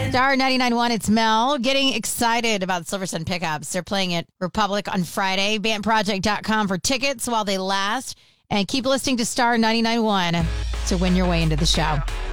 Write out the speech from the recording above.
Star 99.1, it's Mel. Getting excited about Silversun Pickups. They're playing at Republic on Friday. Bandproject.com for tickets while they last. And keep listening to Star 99.1 to win your way into the show.